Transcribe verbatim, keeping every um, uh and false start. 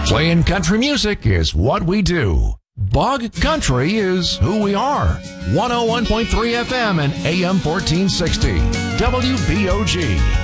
Playing country music is what we do. Bog Country is who we are. one oh one point three F M and A M fourteen sixty. W B O G.